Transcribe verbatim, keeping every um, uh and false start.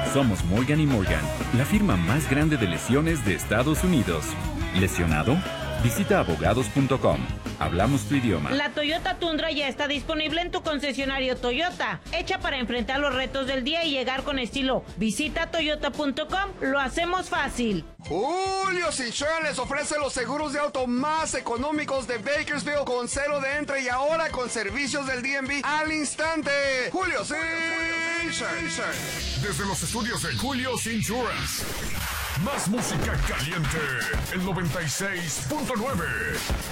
Somos Morgan y Morgan, la firma más grande de lesiones de Estados Unidos. ¿Lesionado? Visita abogados punto com. Hablamos tu idioma. La Toyota Tundra ya está disponible en tu concesionario Toyota, hecha para enfrentar los retos del día y llegar con estilo. Visita toyota punto com, lo hacemos fácil. Julio's Insurance les ofrece los seguros de auto más económicos de Bakersfield con cero de entre y ahora con servicios del D M V al instante. Julio's Insurance. Desde los estudios de Julio's Insurance. Más música caliente. El noventa y seis punto nueve.